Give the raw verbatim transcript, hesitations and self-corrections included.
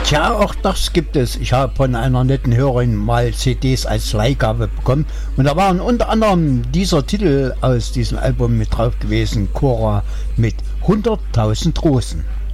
Tja, auch das gibt es. Ich habe von einer netten Hörerin mal C Ds als Leihgabe bekommen und da waren unter anderem dieser Titel aus diesem Album mit drauf gewesen, Cora mit hunderttausend Rosen.